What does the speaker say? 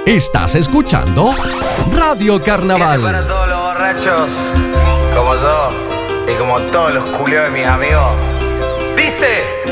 Estás escuchando Radio Carnaval. Para todos los borrachos, como yo y como todos los culiados de mis amigos. Dice...